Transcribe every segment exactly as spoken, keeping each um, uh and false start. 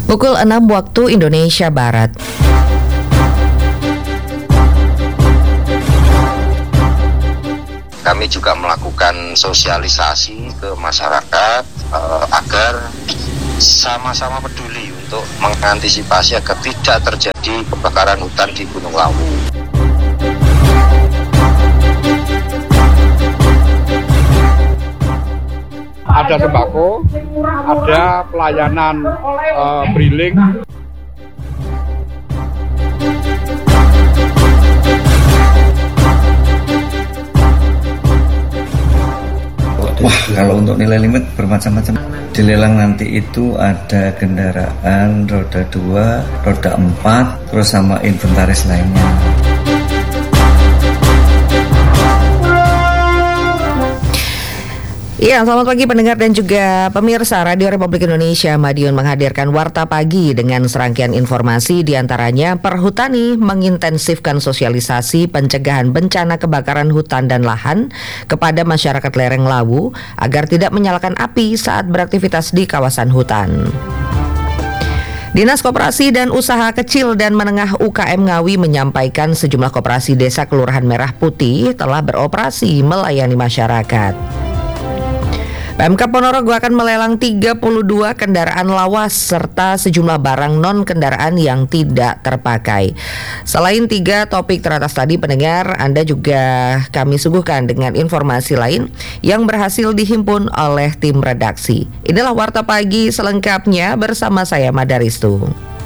Pukul enam waktu Indonesia Barat. Kami juga melakukan sosialisasi ke masyarakat eh, agar sama-sama peduli untuk mengantisipasi agar tidak terjadi kebakaran hutan di Gunung Lawu. Ada sembako, ada pelayanan uh, briling. Wah, kalau untuk nilai limit bermacam-macam. Di lelang nanti itu ada kendaraan roda dua, roda empat, terus sama inventaris lainnya. Ya, selamat pagi pendengar dan juga pemirsa Radio Republik Indonesia. Madiun menghadirkan Warta Pagi dengan serangkaian informasi, diantaranya Perhutani mengintensifkan sosialisasi pencegahan bencana kebakaran hutan dan lahan kepada masyarakat lereng Lawu agar tidak menyalakan api saat beraktivitas di kawasan hutan. Dinas Koperasi dan Usaha Kecil dan Menengah U K M Ngawi menyampaikan sejumlah koperasi desa Kelurahan Merah Putih telah beroperasi melayani masyarakat. Pemkab Ponorogo akan melelang tiga puluh dua kendaraan lawas serta sejumlah barang non-kendaraan yang tidak terpakai. Selain tiga topik teratas tadi, pendengar, Anda juga kami suguhkan dengan informasi lain yang berhasil dihimpun oleh tim redaksi. Inilah Warta Pagi selengkapnya bersama saya Madaristu.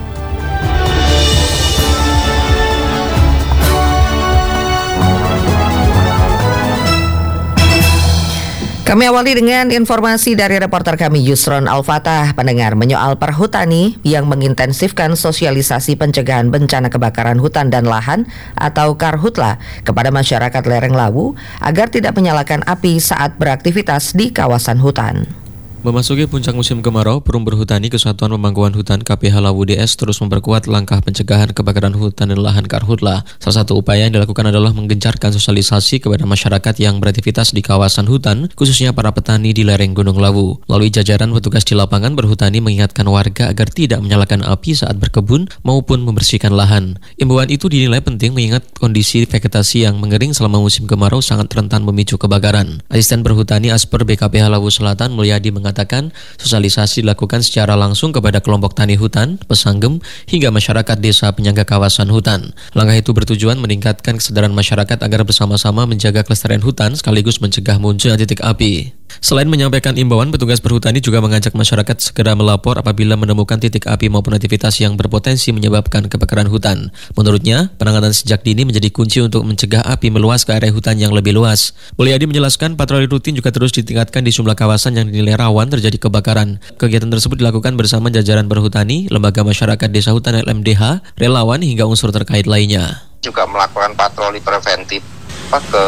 Kami awali dengan informasi dari reporter kami Yusron Al-Fatah. Pendengar, menyoal Perhutani yang mengintensifkan sosialisasi pencegahan bencana kebakaran hutan dan lahan atau Karhutla kepada masyarakat lereng Lawu agar tidak menyalakan api saat beraktivitas di kawasan hutan. Memasuki puncak musim kemarau, Perum Perhutani Kesatuan Pemangkuan Hutan K P H Lawu D S terus memperkuat langkah pencegahan kebakaran hutan dan lahan Karhutla. Salah satu upaya yang dilakukan adalah menggencarkan sosialisasi kepada masyarakat yang beraktivitas di kawasan hutan, khususnya para petani di lereng Gunung Lawu. Melalui jajaran petugas di lapangan, Perhutani mengingatkan warga agar tidak menyalakan api saat berkebun maupun membersihkan lahan. Imbauan itu dinilai penting mengingat kondisi vegetasi yang mengering selama musim kemarau sangat rentan memicu kebakaran. Asisten Perhutani Asper B K P H Lawu Selatan Mulyadi mengatakan mengatakan sosialisasi dilakukan secara langsung kepada kelompok tani hutan, pesanggem, hingga masyarakat desa penyangga kawasan hutan. Langkah itu bertujuan meningkatkan kesadaran masyarakat agar bersama-sama menjaga kelestarian hutan sekaligus mencegah munculnya titik api. Selain menyampaikan imbauan, petugas Perhutani juga mengajak masyarakat segera melapor apabila menemukan titik api maupun aktivitas yang berpotensi menyebabkan kebakaran hutan. Menurutnya, penanganan sejak dini menjadi kunci untuk mencegah api meluas ke area hutan yang lebih luas. Mulyadi menjelaskan patroli rutin juga terus ditingkatkan di sejumlah kawasan yang dinilai rawan terjadi kebakaran. Kegiatan tersebut dilakukan bersama jajaran Perhutani, lembaga masyarakat desa hutan L M D H, relawan hingga unsur terkait lainnya. Juga melakukan patroli preventif ke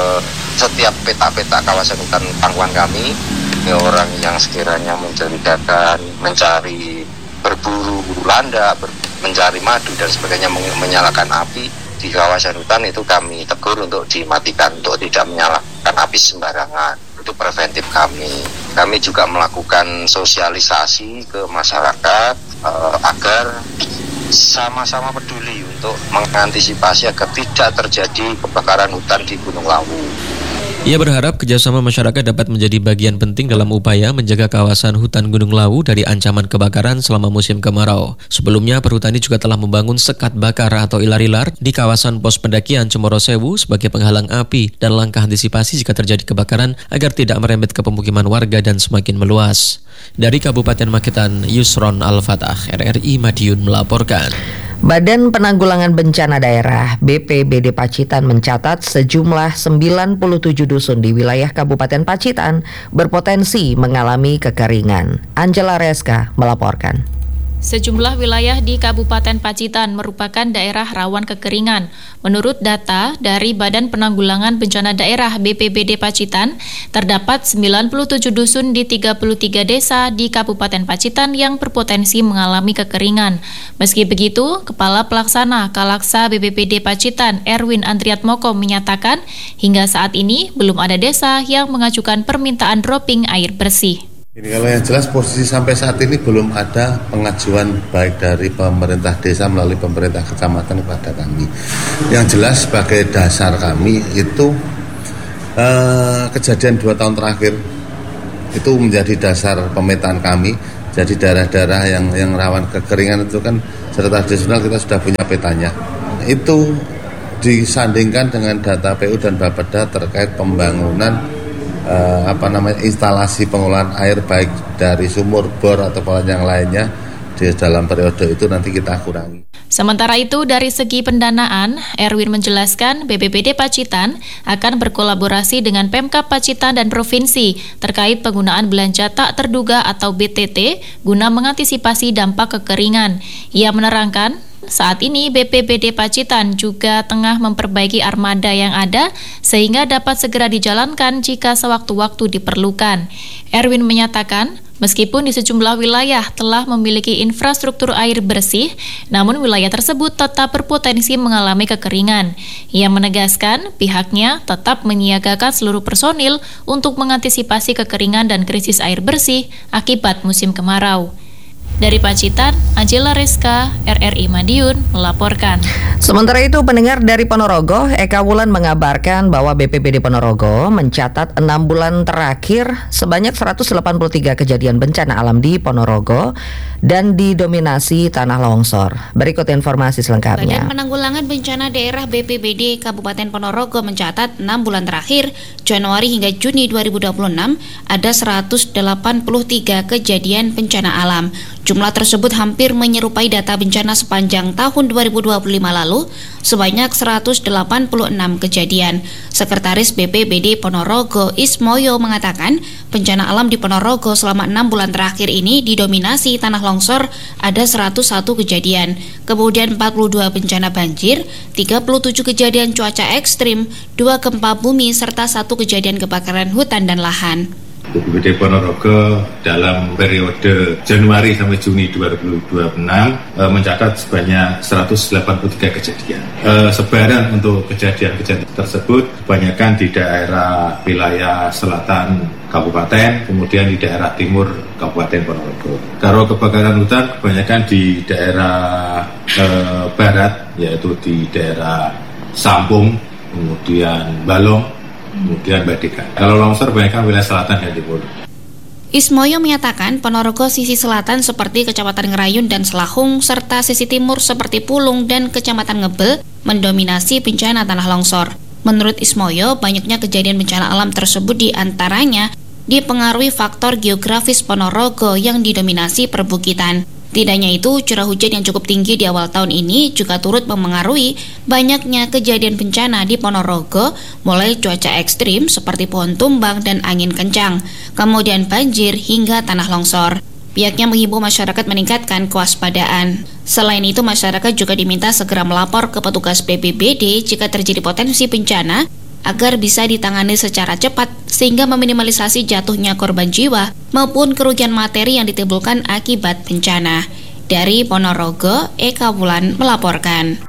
setiap peta-peta kawasan hutan pangkuan kami. Ini orang yang sekiranya mencurigakan, mencari berburu landa, ber, mencari madu dan sebagainya, menyalakan api di kawasan hutan, itu kami tegur untuk dimatikan, untuk tidak menyalakan api sembarangan. Itu preventif kami. Kami juga melakukan sosialisasi ke masyarakat eh, agar sama-sama peduli untuk mengantisipasi agar tidak terjadi kebakaran hutan di Gunung Lawu. Ia berharap kerjasama masyarakat dapat menjadi bagian penting dalam upaya menjaga kawasan hutan Gunung Lawu dari ancaman kebakaran selama musim kemarau. Sebelumnya, Perhutani juga telah membangun sekat bakar atau ilar-ilar di kawasan pos pendakian Cemoro Sewu sebagai penghalang api dan langkah antisipasi jika terjadi kebakaran agar tidak merembet ke pemukiman warga dan semakin meluas. Dari Kabupaten Magetan, Yusron Al-Fatah, R R I Madiun melaporkan. Badan Penanggulangan Bencana Daerah B P B D Pacitan mencatat sejumlah sembilan puluh tujuh dusun di wilayah Kabupaten Pacitan berpotensi mengalami kekeringan. Angela Reska melaporkan. Sejumlah wilayah di Kabupaten Pacitan merupakan daerah rawan kekeringan. Menurut data dari Badan Penanggulangan Bencana Daerah B P B D Pacitan, terdapat sembilan puluh tujuh dusun di tiga puluh tiga desa di Kabupaten Pacitan yang berpotensi mengalami kekeringan. Meski begitu, Kepala Pelaksana Kalaksa B P B D Pacitan Erwin Andriatmoko menyatakan hingga saat ini belum ada desa yang mengajukan permintaan dropping air bersih. Ini kalau yang jelas posisi sampai saat ini belum ada pengajuan baik dari pemerintah desa melalui pemerintah kecamatan kepada kami. Yang jelas sebagai dasar kami itu eh, kejadian dua tahun terakhir itu menjadi dasar pemetaan kami. Jadi daerah-daerah yang yang rawan kekeringan itu kan secara tradisional kita sudah punya petanya. Itu disandingkan dengan data P U dan Bapeda terkait pembangunan eh, apa namanya instalasi pengolahan air baik dari sumur, bor atau yang lainnya di dalam periode itu nanti kita kurangi. Sementara itu, dari segi pendanaan, Erwin menjelaskan B P B D Pacitan akan berkolaborasi dengan Pemkab Pacitan dan Provinsi terkait penggunaan belanja tak terduga atau B T T guna mengantisipasi dampak kekeringan. Ia menerangkan, saat ini B P B D Pacitan juga tengah memperbaiki armada yang ada sehingga dapat segera dijalankan jika sewaktu-waktu diperlukan. Erwin menyatakan, meskipun di sejumlah wilayah telah memiliki infrastruktur air bersih, namun wilayah tersebut tetap berpotensi mengalami kekeringan. Ia menegaskan pihaknya tetap menyiagakan seluruh personil untuk mengantisipasi kekeringan dan krisis air bersih akibat musim kemarau. Dari Pacitan, Angela Reska, R R I Madiun, melaporkan. Sementara itu, pendengar dari Ponorogo, Eka Wulan mengabarkan bahwa B P B D Ponorogo mencatat enam bulan terakhir sebanyak seratus delapan puluh tiga kejadian bencana alam di Ponorogo dan didominasi tanah longsor. Berikut informasi selengkapnya. Badan Penanggulangan Bencana Daerah B P B D Kabupaten Ponorogo mencatat enam bulan terakhir, Januari hingga Juni dua ribu dua puluh enam, ada seratus delapan puluh tiga kejadian bencana alam. Jumlah tersebut hampir menyerupai data bencana sepanjang tahun dua ribu dua puluh lima lalu, sebanyak seratus delapan puluh enam kejadian. Sekretaris B P B D Ponorogo Ismoyo mengatakan, bencana alam di Ponorogo selama enam bulan terakhir ini didominasi tanah longsor, ada seratus satu kejadian, kemudian empat puluh dua bencana banjir, tiga puluh tujuh kejadian cuaca ekstrim, dua gempa bumi, serta satu kejadian kebakaran hutan dan lahan. B P B D Ponorogo dalam periode Januari sampai Juni dua ribu dua puluh enam e, mencatat sebanyak seratus delapan puluh tiga kejadian. E, sebaran untuk kejadian-kejadian tersebut kebanyakan di daerah wilayah selatan Kabupaten, kemudian di daerah timur Kabupaten Ponorogo. Kalau kebakaran hutan kebanyakan di daerah e, barat, yaitu di daerah Sampung, kemudian Balong, kemudian Badeka. Kalau longsor kebanyakan wilayah selatan dan timur. Ismoyo menyatakan Ponorogo sisi selatan seperti Kecamatan Ngerayun dan Selahung serta sisi timur seperti Pulung dan Kecamatan Ngebel mendominasi bencana tanah longsor. Menurut Ismoyo, banyaknya kejadian bencana alam tersebut diantaranya dipengaruhi faktor geografis Ponorogo yang didominasi perbukitan. Tidak hanya itu, curah hujan yang cukup tinggi di awal tahun ini juga turut memengaruhi banyaknya kejadian bencana di Ponorogo, mulai cuaca ekstrim seperti pohon tumbang dan angin kencang, kemudian banjir hingga tanah longsor. Pihaknya menghimbau masyarakat meningkatkan kewaspadaan. Selain itu, masyarakat juga diminta segera melapor ke petugas B P B D jika terjadi potensi bencana, agar bisa ditangani secara cepat sehingga meminimalisasi jatuhnya korban jiwa maupun kerugian materi yang ditimbulkan akibat bencana. Dari Ponorogo, Eka Wulan melaporkan.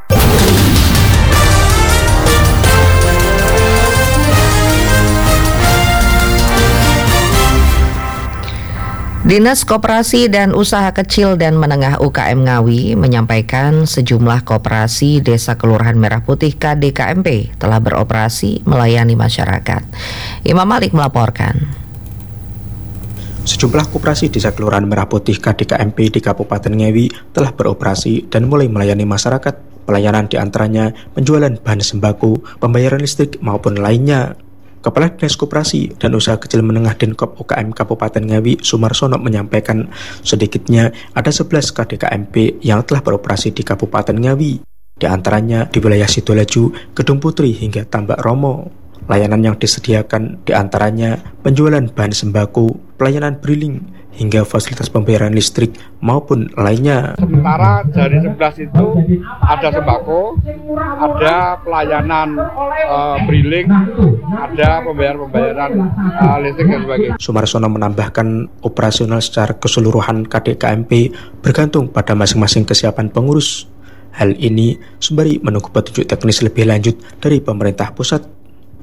Dinas Koperasi dan Usaha Kecil dan Menengah U K M Ngawi menyampaikan sejumlah koperasi Desa Kelurahan Merah Putih K D K M P telah beroperasi melayani masyarakat. Imam Malik melaporkan. Sejumlah koperasi Desa Kelurahan Merah Putih K D K M P di Kabupaten Ngawi telah beroperasi dan mulai melayani masyarakat. Pelayanan diantaranya penjualan bahan sembako, pembayaran listrik maupun lainnya. Kepala Dinas Koperasi dan Usaha Kecil Menengah Dinkop U K M Kabupaten Ngawi, Sumarsono, menyampaikan sedikitnya ada sebelas K D K M P yang telah beroperasi di Kabupaten Ngawi. Di antaranya di wilayah Sidolaju, Gedung Putri hingga Tambak Romo. Layanan yang disediakan di antaranya penjualan bahan sembako, pelayanan briling, hingga fasilitas pembayaran listrik maupun lainnya. Sementara dari sebelas itu ada sembako, ada pelayanan uh, briling, ada pembayaran-pembayaran uh, listrik dan sebagainya. Sumarsono menambahkan operasional secara keseluruhan K D K M P bergantung pada masing-masing kesiapan pengurus. Hal ini sembari menunggu petunjuk teknis lebih lanjut dari pemerintah pusat.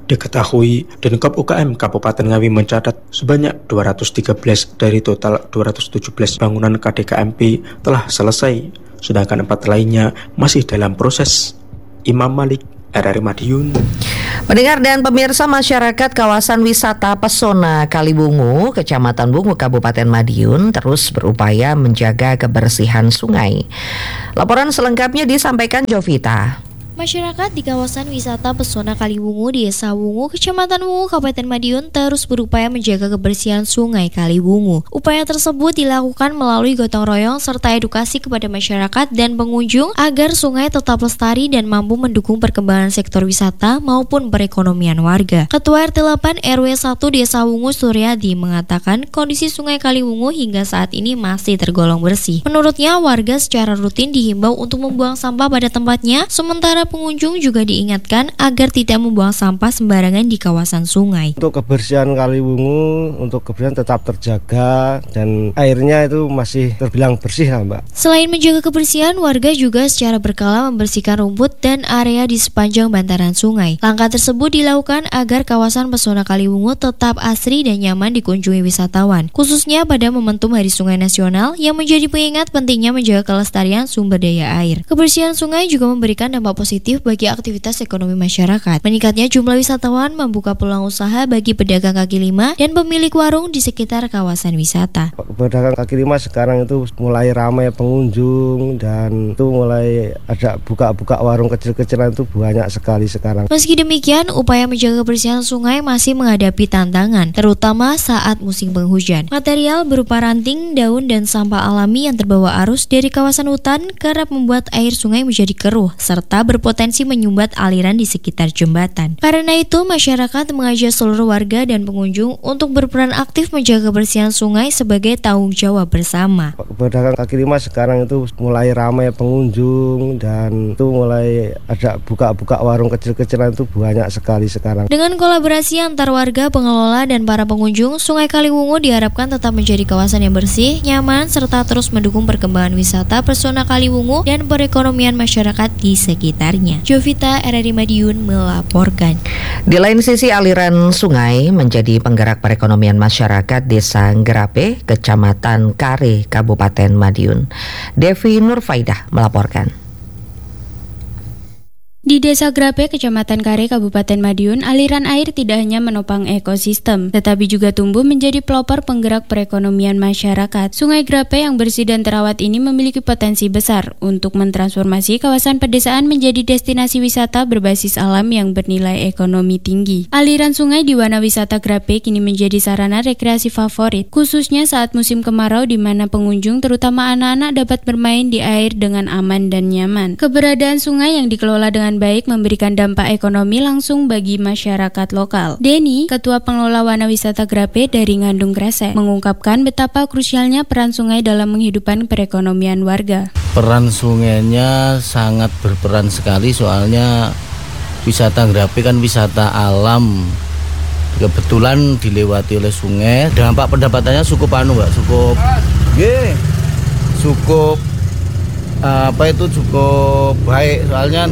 Diketahui, Denkop U K M Kabupaten Ngawi mencatat sebanyak dua ratus tiga belas dari total dua ratus tujuh belas bangunan K D K M P telah selesai, sedangkan empat lainnya masih dalam proses. Imam Malik, R R I Madiun. Pendengar dan pemirsa, masyarakat kawasan wisata Pesona Kaliwungu, Kecamatan Wungu, Kabupaten Madiun terus berupaya menjaga kebersihan sungai. Laporan selengkapnya disampaikan Jovita. Masyarakat di kawasan wisata Pesona Kaliwungu, Desa Wungu, Kecamatan Wungu, Kabupaten Madiun terus berupaya menjaga kebersihan Sungai Kaliwungu. Upaya tersebut dilakukan melalui gotong royong serta edukasi kepada masyarakat dan pengunjung agar sungai tetap lestari dan mampu mendukung perkembangan sektor wisata maupun perekonomian warga. Ketua R T delapan R W satu Desa Wungu, Suryadi, mengatakan kondisi Sungai Kaliwungu hingga saat ini masih tergolong bersih. Menurutnya, warga secara rutin dihimbau untuk membuang sampah pada tempatnya, sementara pengunjung juga diingatkan agar tidak membuang sampah sembarangan di kawasan sungai. Untuk kebersihan Kaliwungu, untuk kebersihan tetap terjaga dan airnya itu masih terbilang bersih lah, Mbak. Selain menjaga kebersihan, warga juga secara berkala membersihkan rumput dan area di sepanjang bantaran sungai. Langkah tersebut dilakukan agar kawasan Pesona Kaliwungu tetap asri dan nyaman dikunjungi wisatawan, khususnya pada momentum Hari Sungai Nasional yang menjadi pengingat pentingnya menjaga kelestarian sumber daya air. Kebersihan sungai juga memberikan dampak positif bagi aktivitas ekonomi masyarakat. Meningkatnya jumlah wisatawan membuka peluang usaha bagi pedagang kaki lima dan pemilik warung di sekitar kawasan wisata. Pedagang kaki lima sekarang itu mulai ramai pengunjung dan itu mulai ada buka-buka warung kecil-kecilan itu banyak sekali sekarang. Meski demikian, upaya menjaga kebersihan sungai masih menghadapi tantangan, terutama saat musim penghujan. Material berupa ranting, daun, dan sampah alami yang terbawa arus dari kawasan hutan kerap membuat air sungai menjadi keruh serta berpotensi potensi menyumbat aliran di sekitar jembatan. Karena itu, masyarakat mengajak seluruh warga dan pengunjung untuk berperan aktif menjaga kebersihan sungai sebagai tanggung jawab bersama. Pedagang kaki lima sekarang itu mulai ramai pengunjung dan itu mulai ada buka-buka warung kecil-kecilan itu banyak sekali sekarang. Dengan kolaborasi antar warga, pengelola, dan para pengunjung, Sungai Kaliwungu diharapkan tetap menjadi kawasan yang bersih, nyaman, serta terus mendukung perkembangan wisata Pesona Kaliwungu dan perekonomian masyarakat di sekitarnya. Jovita, R R I Madiun melaporkan. Di lain sisi, aliran sungai menjadi penggerak perekonomian masyarakat Desa Gerape, Kecamatan Kare, Kabupaten Madiun. Devi Nurfaidah melaporkan. Di Desa Grape, Kecamatan Kare, Kabupaten Madiun, aliran air tidak hanya menopang ekosistem, tetapi juga tumbuh menjadi pelopor penggerak perekonomian masyarakat. Sungai Grape yang bersih dan terawat ini memiliki potensi besar untuk mentransformasi kawasan pedesaan menjadi destinasi wisata berbasis alam yang bernilai ekonomi tinggi. Aliran sungai di Wana Wisata Grape kini menjadi sarana rekreasi favorit, khususnya saat musim kemarau di mana pengunjung, terutama anak-anak, dapat bermain di air dengan aman dan nyaman. Keberadaan sungai yang dikelola dengan baik memberikan dampak ekonomi langsung bagi masyarakat lokal. Denny, Ketua Pengelola Wana Wisata Grape dari Ngandung Kresek, mengungkapkan betapa krusialnya peran sungai dalam menghidupkan perekonomian warga. Peran sungainya sangat berperan sekali, soalnya wisata Grape kan wisata alam. Kebetulan dilewati oleh sungai, dampak pendapatannya cukup anu Mbak, cukup yeah, cukup apa itu cukup baik, soalnya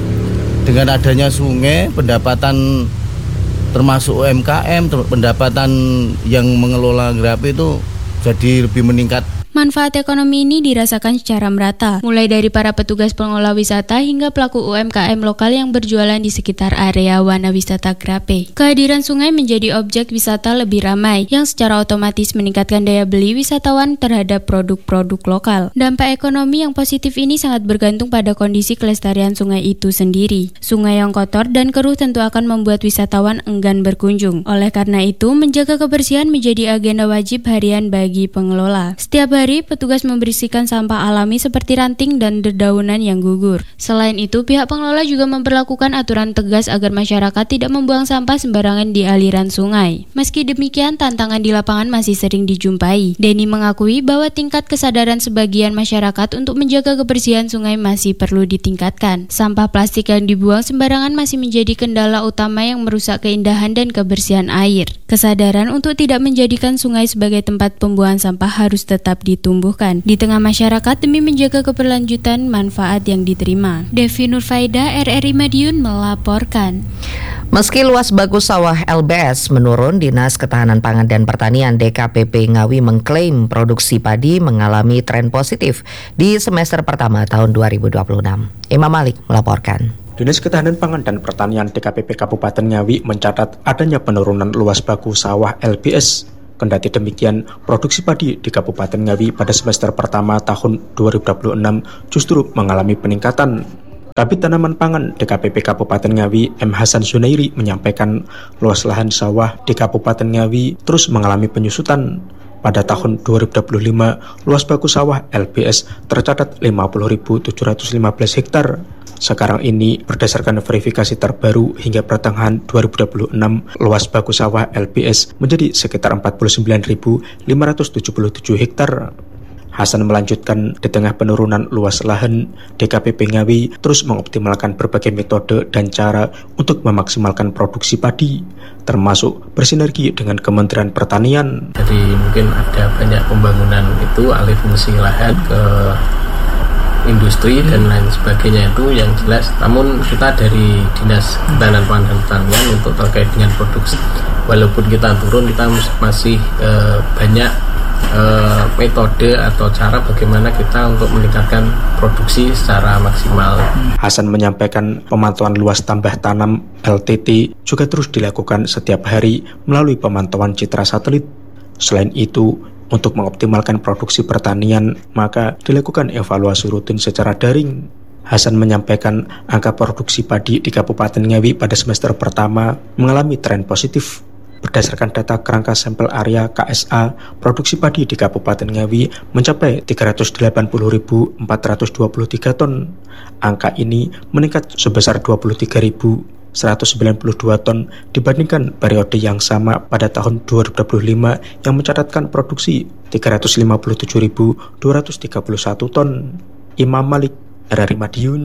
dengan adanya sungai, pendapatan termasuk U M K M, pendapatan yang mengelola Grape itu jadi lebih meningkat. Manfaat ekonomi ini dirasakan secara merata, mulai dari para petugas pengelola wisata hingga pelaku U M K M lokal yang berjualan di sekitar area Wana Wisata Grape. Kehadiran sungai menjadi objek wisata lebih ramai, yang secara otomatis meningkatkan daya beli wisatawan terhadap produk-produk lokal. Dampak ekonomi yang positif ini sangat bergantung pada kondisi kelestarian sungai itu sendiri. Sungai yang kotor dan keruh tentu akan membuat wisatawan enggan berkunjung. Oleh karena itu, menjaga kebersihan menjadi agenda wajib harian bagi pengelola. Setiap hari petugas membersihkan sampah alami seperti ranting dan dedaunan yang gugur. Selain itu, pihak pengelola juga memperlakukan aturan tegas agar masyarakat tidak membuang sampah sembarangan di aliran sungai. Meski demikian, tantangan di lapangan masih sering dijumpai. Denny mengakui bahwa tingkat kesadaran sebagian masyarakat untuk menjaga kebersihan sungai masih perlu ditingkatkan. Sampah plastik yang dibuang sembarangan masih menjadi kendala utama yang merusak keindahan dan kebersihan air. Kesadaran untuk tidak menjadikan sungai sebagai tempat pembuangan sampah harus tetap di ditumbuhkan di tengah masyarakat demi menjaga keberlanjutan manfaat yang diterima. Devi Nurfaida, R R I Madiun melaporkan. Meski luas bagus sawah L B S menurun, Dinas Ketahanan Pangan dan Pertanian D K P P Ngawi mengklaim produksi padi mengalami tren positif di semester pertama tahun dua ribu dua puluh enam. Imam Malik melaporkan. Dinas Ketahanan Pangan dan Pertanian D K P P Kabupaten Ngawi mencatat adanya penurunan luas baku sawah L B S. Kendati demikian, produksi padi di Kabupaten Ngawi pada semester pertama tahun dua ribu dua puluh enam justru mengalami peningkatan. Kabid Tanaman Pangan D K P P Kabupaten Ngawi M. Hasan Zunairi menyampaikan luas lahan sawah di Kabupaten Ngawi terus mengalami penyusutan. Pada tahun dua ribu dua puluh lima, luas baku sawah L B S tercatat lima puluh ribu tujuh ratus lima belas hektar. Sekarang ini, berdasarkan verifikasi terbaru hingga pertengahan dua ribu dua puluh enam, luas baku sawah L B S menjadi sekitar empat puluh sembilan ribu lima ratus tujuh puluh tujuh hektar. Hasan melanjutkan, di tengah penurunan luas lahan, D K P P Ngawi terus mengoptimalkan berbagai metode dan cara untuk memaksimalkan produksi padi, termasuk bersinergi dengan Kementerian Pertanian. Jadi mungkin ada banyak pembangunan itu alih fungsi lahan ke industri dan lain sebagainya itu yang jelas. Namun kita dari Dinas Ketahanan Pangan dan Pertanian untuk terkait dengan produksi, walaupun kita turun, kita masih eh, banyak Uh, metode atau cara bagaimana kita untuk meningkatkan produksi secara maksimal. Hasan menyampaikan pemantauan luas tambah tanam L T T juga terus dilakukan setiap hari melalui pemantauan citra satelit. Selain itu, untuk mengoptimalkan produksi pertanian, maka dilakukan evaluasi rutin secara daring. Hasan menyampaikan angka produksi padi di Kabupaten Ngawi pada semester pertama mengalami tren positif. Berdasarkan data kerangka sampel area K S A, produksi padi di Kabupaten Ngawi mencapai tiga ratus delapan puluh ribu empat ratus dua puluh tiga ton. Angka ini meningkat sebesar dua puluh tiga ribu seratus sembilan puluh dua ton dibandingkan periode yang sama pada tahun dua ribu dua puluh lima yang mencatatkan produksi tiga ratus lima puluh tujuh ribu dua ratus tiga puluh satu ton. Imam Malik, R R I Madiun.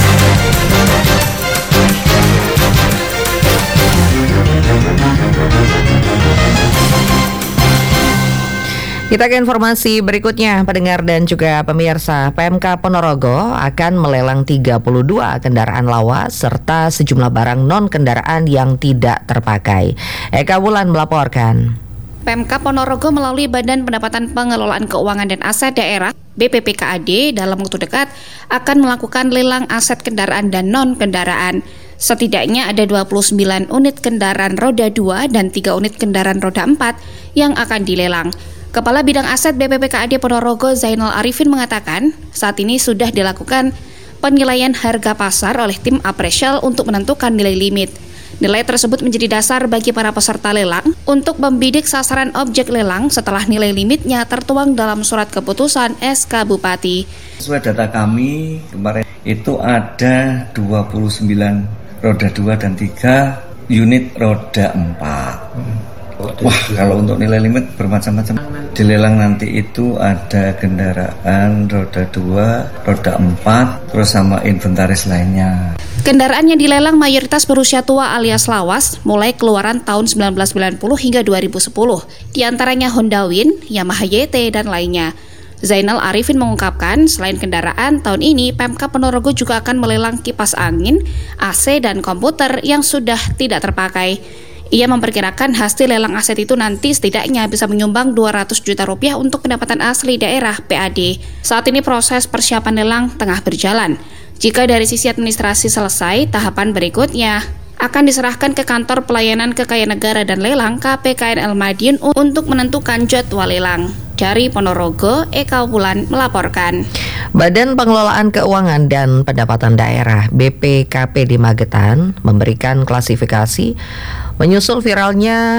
Kita ke informasi berikutnya, pendengar dan juga pemirsa. P M K Ponorogo akan melelang tiga puluh dua kendaraan lawas serta sejumlah barang non-kendaraan yang tidak terpakai. Eka Wulan melaporkan. P M K Ponorogo melalui Badan Pendapatan Pengelolaan Keuangan dan Aset Daerah B P P K A D dalam waktu dekat akan melakukan lelang aset kendaraan dan non-kendaraan. Setidaknya ada dua puluh sembilan unit kendaraan roda dua dan tiga unit kendaraan roda empat yang akan dilelang. Kepala Bidang Aset B P P K A D Ponorogo Zainal Arifin mengatakan, saat ini sudah dilakukan penilaian harga pasar oleh tim apresial untuk menentukan nilai limit. Nilai tersebut menjadi dasar bagi para peserta lelang untuk membidik sasaran objek lelang setelah nilai limitnya tertuang dalam surat keputusan S K Bupati. Sesuai data kami, kemarin itu ada dua puluh sembilan roda dua dan tiga unit roda empat. Wah, kalau untuk nilai limit bermacam-macam. Di lelang nanti itu ada kendaraan roda dua, roda empat, terus sama inventaris lainnya. Kendaraan yang dilelang mayoritas berusia tua alias lawas, mulai keluaran tahun sembilan belas sembilan puluh hingga dua ribu sepuluh. Di antaranya Honda Win, Yamaha Y T, dan lainnya. Zainal Arifin mengungkapkan, selain kendaraan, tahun ini P M K Ponorogo juga akan melelang kipas angin, A C, dan komputer yang sudah tidak terpakai. Ia memperkirakan hasil lelang aset itu nanti setidaknya bisa menyumbang dua ratus juta rupiah untuk pendapatan asli daerah P A D. Saat ini proses persiapan lelang tengah berjalan. Jika dari sisi administrasi selesai, tahapan berikutnya akan diserahkan ke Kantor Pelayanan Kekayaan Negara dan Lelang K P K N L Madiun untuk menentukan jadwal lelang. Dari Ponorogo, Eka Wulan melaporkan. Badan Pengelolaan Keuangan dan Pendapatan Daerah B P K P di Magetan memberikan klasifikasi menyusul viralnya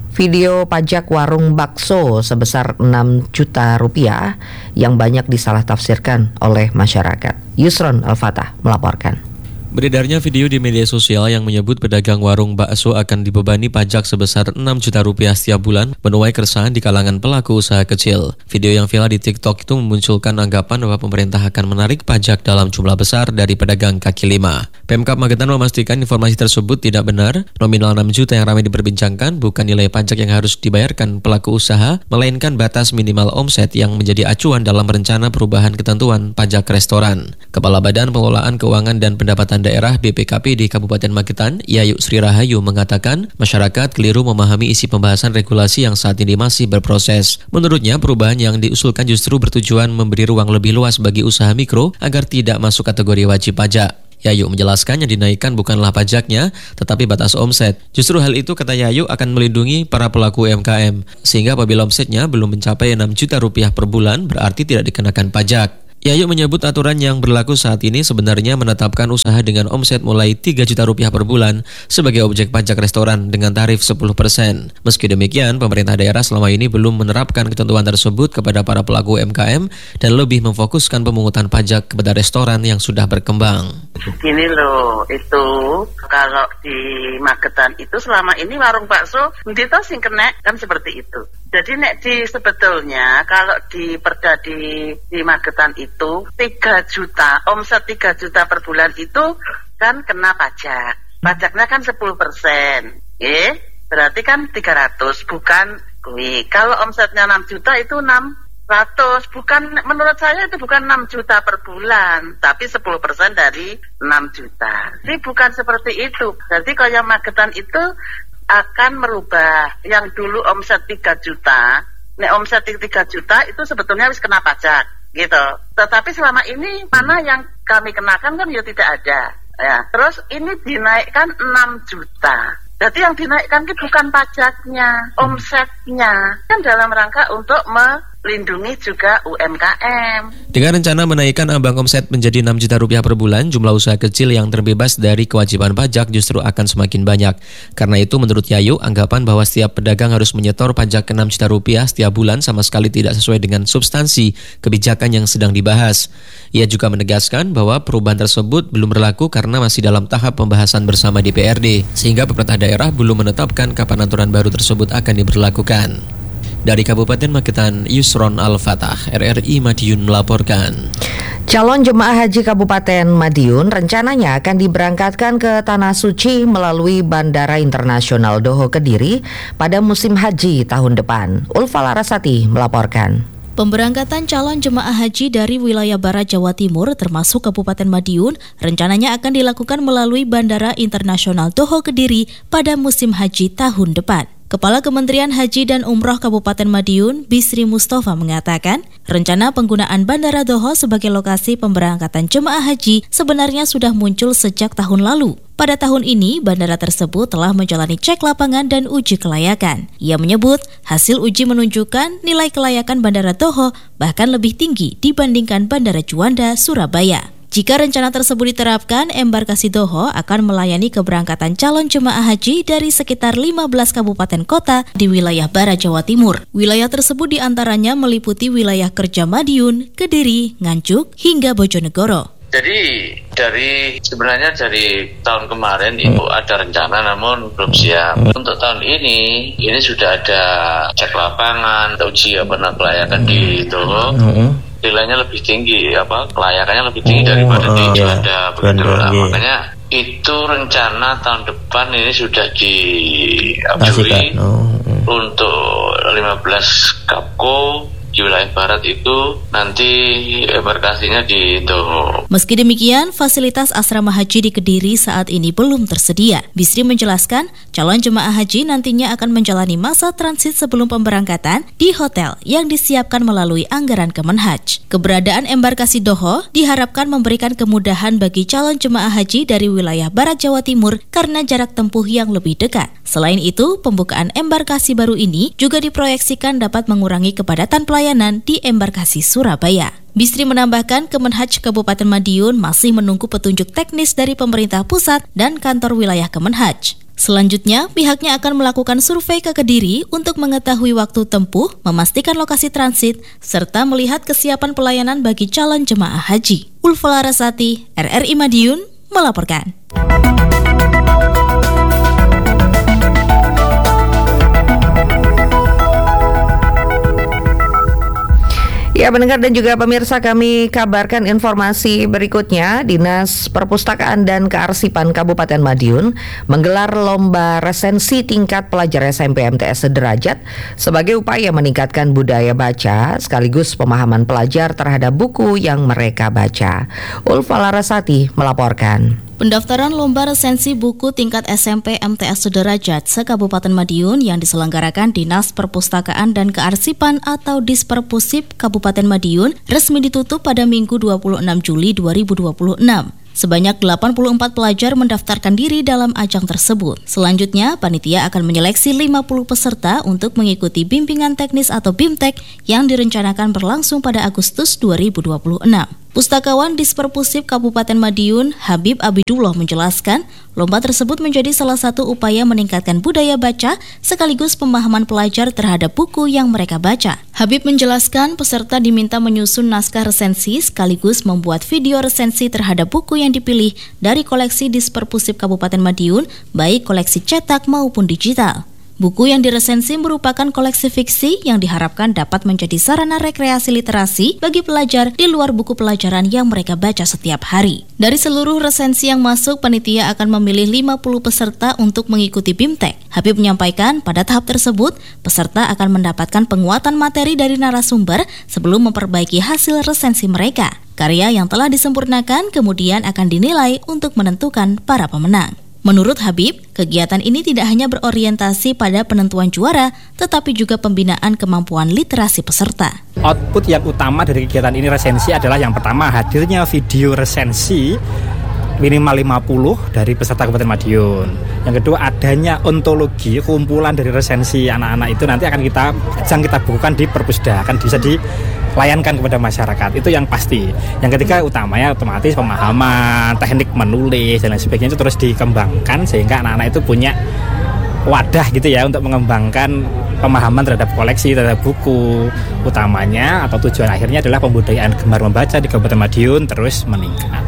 video pajak warung bakso sebesar enam juta rupiah yang banyak disalah tafsirkan oleh masyarakat. Yusron Al-Fatah melaporkan. Beredarnya video di media sosial yang menyebut pedagang warung bakso akan dibebani pajak sebesar enam juta rupiah setiap bulan menuai keresahan di kalangan pelaku usaha kecil. Video yang viral di TikTok itu memunculkan anggapan bahwa pemerintah akan menarik pajak dalam jumlah besar dari pedagang kaki lima. Pemkab Magetan memastikan informasi tersebut tidak benar. Nominal enam juta yang ramai diperbincangkan bukan nilai pajak yang harus dibayarkan pelaku usaha, melainkan batas minimal omset yang menjadi acuan dalam rencana perubahan ketentuan pajak restoran. Kepala Badan Pengelolaan Keuangan dan Pendapatan Daerah B P K P di Kabupaten Magetan, Yayu Sri Rahayu mengatakan masyarakat keliru memahami isi pembahasan regulasi yang saat ini masih berproses. Menurutnya, perubahan yang diusulkan justru bertujuan memberi ruang lebih luas bagi usaha mikro agar tidak masuk kategori wajib pajak. Yayu menjelaskan yang dinaikkan bukanlah pajaknya, tetapi batas omset. Justru hal itu, kata Yayu, akan melindungi para pelaku U M K M. Sehingga apabila omsetnya belum mencapai enam juta rupiah per bulan, berarti tidak dikenakan pajak. Yayu menyebut aturan yang berlaku saat ini sebenarnya menetapkan usaha dengan omset mulai tiga juta rupiah per bulan sebagai objek pajak restoran dengan tarif sepuluh persen. Meski demikian, pemerintah daerah selama ini belum menerapkan ketentuan tersebut kepada para pelaku U M K M dan lebih memfokuskan pemungutan pajak kepada restoran yang sudah berkembang. Gini loh, itu kalau di Magetan itu selama ini warung bakso ndito sing kena kan seperti itu. Jadi nek di sebetulnya kalau di perda di, di Magetan itu tiga juta, omset tiga juta per bulan itu kan kena pajak. Pajaknya kan sepuluh persen. Eh, berarti kan tiga ratus, bukan kui. Kalau omsetnya enam juta itu enam ratus, bukan, menurut saya itu bukan enam juta per bulan, tapi sepuluh persen dari enam juta. Jadi bukan seperti itu. Jadi kalau Magetan itu akan merubah yang dulu omset tiga juta, nek omset tiga juta itu sebetulnya harus kena pajak gitu. Tetapi selama ini mana yang kami kenakan kan ya tidak ada ya. Terus ini dinaikkan enam juta. Jadi yang dinaikkan itu bukan pajaknya, omsetnya. Kan dalam rangka untuk melindungi juga U M K M. Dengan rencana menaikkan ambang omset menjadi enam juta rupiah per bulan, jumlah usaha kecil yang terbebas dari kewajiban pajak justru akan semakin banyak. Karena itu menurut Yayu, anggapan bahwa setiap pedagang harus menyetor pajak enam juta rupiah setiap bulan sama sekali tidak sesuai dengan substansi kebijakan yang sedang dibahas. Ia juga menegaskan bahwa perubahan tersebut belum berlaku karena masih dalam tahap pembahasan bersama D P R D, sehingga pemerintah daerah belum menetapkan kapan aturan baru tersebut akan diberlakukan. Dari Kabupaten Magetan, Yusron Al-Fatah, R R I Madiun melaporkan. Calon jemaah haji Kabupaten Madiun rencananya akan diberangkatkan ke Tanah Suci melalui Bandara Internasional Doho Kediri pada musim haji tahun depan. Ulfa Larasati melaporkan. Pemberangkatan calon jemaah haji dari wilayah Barat Jawa Timur termasuk Kabupaten Madiun rencananya akan dilakukan melalui Bandara Internasional Doho Kediri pada musim haji tahun depan. Kepala Kementerian Haji dan Umroh Kabupaten Madiun, Bisri Mustafa mengatakan, rencana penggunaan Bandara Doho sebagai lokasi pemberangkatan jemaah haji sebenarnya sudah muncul sejak tahun lalu. Pada tahun ini, bandara tersebut telah menjalani cek lapangan dan uji kelayakan. Ia menyebut, hasil uji menunjukkan nilai kelayakan Bandara Doho bahkan lebih tinggi dibandingkan Bandara Juanda, Surabaya. Jika rencana tersebut diterapkan, embarkasi Doho akan melayani keberangkatan calon jemaah haji dari sekitar lima belas kabupaten kota di wilayah Barat Jawa Timur. Wilayah tersebut diantaranya meliputi wilayah Kerja Madiun, Kediri, Nganjuk, hingga Bojonegoro. Jadi dari sebenarnya dari tahun kemarin itu ada rencana namun belum siap. Untuk tahun ini ini sudah ada cek lapangan, uji apa kelayakan di Doho. Nilainya lebih tinggi, apa kelayakannya lebih tinggi oh, daripada uh, di Juanda. Begitu lah. Makanya itu rencana tahun depan ini sudah diajuri oh, uh. untuk lima belas Kapko di wilayah barat itu nanti embarkasinya di Doho. Meski demikian, fasilitas asrama haji di Kediri saat ini belum tersedia. Bisri menjelaskan, calon jemaah haji nantinya akan menjalani masa transit sebelum pemberangkatan di hotel yang disiapkan melalui anggaran Kemenhaj. Keberadaan embarkasi Doho diharapkan memberikan kemudahan bagi calon jemaah haji dari wilayah Barat Jawa Timur karena jarak tempuh yang lebih dekat. Selain itu, pembukaan embarkasi baru ini juga diproyeksikan dapat mengurangi kepadatan pelayanan di embarkasi Surabaya. Bisri menambahkan Kemenhaj Kabupaten Madiun masih menunggu petunjuk teknis dari pemerintah pusat dan kantor wilayah Kemenhaj. Selanjutnya, pihaknya akan melakukan survei ke Kediri untuk mengetahui waktu tempuh, memastikan lokasi transit, serta melihat kesiapan pelayanan bagi calon jemaah haji. Ulfa Larasati, R R I Madiun, melaporkan. Ya, pendengar dan juga pemirsa, kami kabarkan informasi berikutnya. Dinas Perpustakaan dan Kearsipan Kabupaten Madiun menggelar lomba resensi tingkat pelajar S M P M T S sederajat sebagai upaya meningkatkan budaya baca sekaligus pemahaman pelajar terhadap buku yang mereka baca. Ulfa Larasati melaporkan. Pendaftaran lomba resensi buku tingkat S M P M T S sederajat se-Kabupaten Madiun yang diselenggarakan Dinas Perpustakaan dan Kearsipan atau Disperpusip Kabupaten Madiun resmi ditutup pada Minggu dua puluh enam Juli dua ribu dua puluh enam. Sebanyak delapan puluh empat pelajar mendaftarkan diri dalam ajang tersebut. Selanjutnya, panitia akan menyeleksi lima puluh peserta untuk mengikuti bimbingan teknis atau BIMTEK yang direncanakan berlangsung pada Agustus dua ribu dua puluh enam. Pustakawan Disperpusip Kabupaten Madiun, Habib Abidullah menjelaskan, lomba tersebut menjadi salah satu upaya meningkatkan budaya baca sekaligus pemahaman pelajar terhadap buku yang mereka baca. Habib menjelaskan, peserta diminta menyusun naskah resensi sekaligus membuat video resensi terhadap buku yang dipilih dari koleksi Disperpusip Kabupaten Madiun, baik koleksi cetak maupun digital. Buku yang diresensi merupakan koleksi fiksi yang diharapkan dapat menjadi sarana rekreasi literasi bagi pelajar di luar buku pelajaran yang mereka baca setiap hari. Dari seluruh resensi yang masuk, panitia akan memilih lima puluh peserta untuk mengikuti BIMTEK. Habib menyampaikan pada tahap tersebut, peserta akan mendapatkan penguatan materi dari narasumber sebelum memperbaiki hasil resensi mereka. Karya yang telah disempurnakan kemudian akan dinilai untuk menentukan para pemenang. Menurut Habib, kegiatan ini tidak hanya berorientasi pada penentuan juara, tetapi juga pembinaan kemampuan literasi peserta. Output yang utama dari kegiatan ini resensi adalah yang pertama, hadirnya video resensi minimal lima puluh dari peserta Kabupaten Madiun. Yang kedua, adanya ontologi, kumpulan dari resensi anak-anak itu nanti akan kita yang kita bukukan di Perpusda, akan bisa dilayankan kepada masyarakat. Itu yang pasti. Yang ketiga, utamanya otomatis pemahaman, teknik menulis dan lain sebagainya itu terus dikembangkan sehingga anak-anak itu punya wadah gitu ya untuk mengembangkan pemahaman terhadap koleksi, terhadap buku. Utamanya atau tujuan akhirnya adalah pembudayaan gemar membaca di Kabupaten Madiun terus meningkat.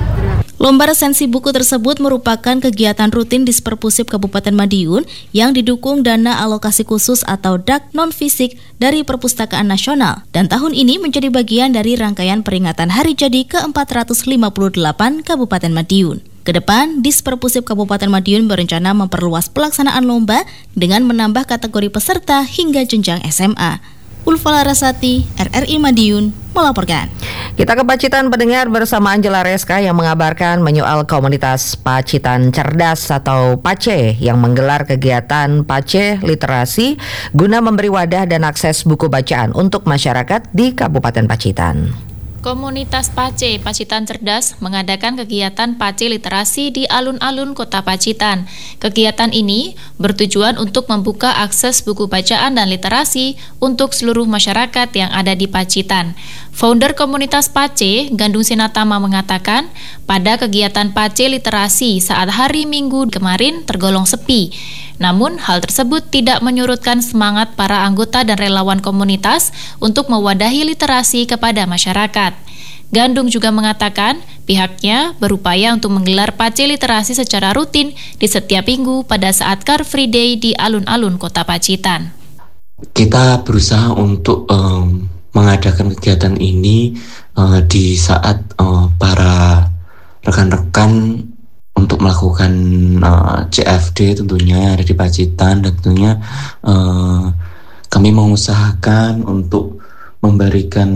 Lomba resensi buku tersebut merupakan kegiatan rutin Disperpusip Kabupaten Madiun yang didukung dana alokasi khusus atau D A K non-fisik dari Perpustakaan Nasional dan tahun ini menjadi bagian dari rangkaian peringatan Hari Jadi ke empat ratus lima puluh delapan Kabupaten Madiun. Kedepan, Disperpusip Kabupaten Madiun berencana memperluas pelaksanaan lomba dengan menambah kategori peserta hingga jenjang S M A. Ulfa Larasati, R R I Madiun, melaporkan. Kita ke Pacitan, pendengar, bersama Angela Reska yang mengabarkan menyoal komunitas Pacitan Cerdas atau PACE yang menggelar kegiatan PACE Literasi guna memberi wadah dan akses buku bacaan untuk masyarakat di Kabupaten Pacitan. Komunitas PACE Pacitan Cerdas mengadakan kegiatan PACE Literasi di alun-alun Kota Pacitan. Kegiatan ini bertujuan untuk membuka akses buku bacaan dan literasi untuk seluruh masyarakat yang ada di Pacitan. Founder komunitas PACE, Gandung Sinatama, mengatakan pada kegiatan PACE Literasi saat hari Minggu kemarin tergolong sepi. Namun, hal tersebut tidak menyurutkan semangat para anggota dan relawan komunitas untuk mewadahi literasi kepada masyarakat. Gandung juga mengatakan pihaknya berupaya untuk menggelar PACE Literasi secara rutin di setiap minggu pada saat Car Free Day di alun-alun Kota Pacitan. Kita berusaha untuk um, mengadakan kegiatan ini uh, di saat uh, para rekan-rekan untuk melakukan uh, C F D tentunya ada di Pacitan, dan tentunya uh, kami mengusahakan untuk memberikan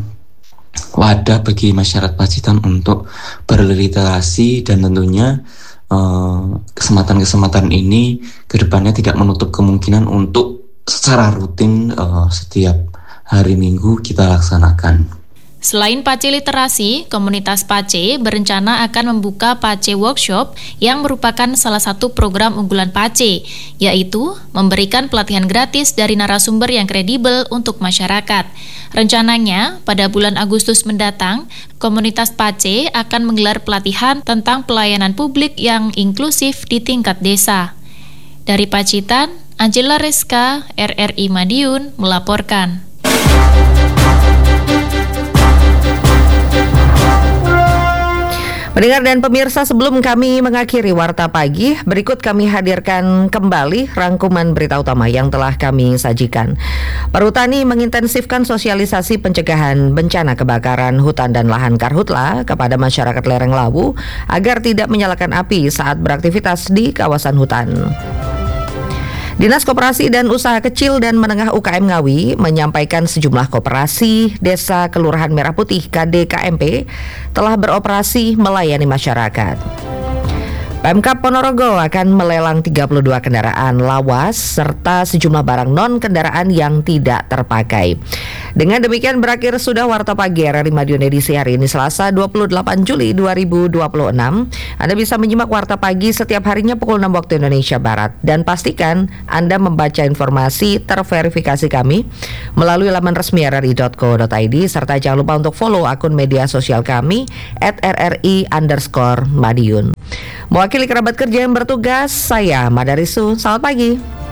wadah bagi masyarakat Pacitan untuk berliterasi, dan tentunya uh, kesempatan-kesempatan ini kedepannya tidak menutup kemungkinan untuk secara rutin uh, setiap hari Minggu kita laksanakan. Selain PACE Literasi, komunitas PACE berencana akan membuka PACE Workshop yang merupakan salah satu program unggulan PACE, yaitu memberikan pelatihan gratis dari narasumber yang kredibel untuk masyarakat. Rencananya, pada bulan Agustus mendatang, komunitas PACE akan menggelar pelatihan tentang pelayanan publik yang inklusif di tingkat desa. Dari Pacitan, Angela Reska, R R I Madiun, melaporkan. Pendengar dan pemirsa, sebelum kami mengakhiri Warta Pagi, berikut kami hadirkan kembali rangkuman berita utama yang telah kami sajikan. Perhutani mengintensifkan sosialisasi pencegahan bencana kebakaran hutan dan lahan karhutla kepada masyarakat lereng Lawu agar tidak menyalakan api saat beraktivitas di kawasan hutan. Dinas Koperasi dan Usaha Kecil dan Menengah U K M Ngawi menyampaikan sejumlah koperasi Desa Kelurahan Merah Putih K D K M P telah beroperasi melayani masyarakat. Pemkab Ponorogo akan melelang tiga puluh dua kendaraan lawas serta sejumlah barang non-kendaraan yang tidak terpakai. Dengan demikian berakhir sudah Warta Pagi R R I Madiun edisi hari ini Selasa dua puluh delapan Juli dua ribu dua puluh enam. Anda bisa menyimak Warta Pagi setiap harinya pukul enam waktu Indonesia Barat. Dan pastikan Anda membaca informasi terverifikasi kami melalui laman resmi r r i dot co dot i d serta jangan lupa untuk follow akun media sosial kami at r r i underscore Madiun. Mewakili kerabat kerja yang bertugas, saya Madarisu. Selamat pagi.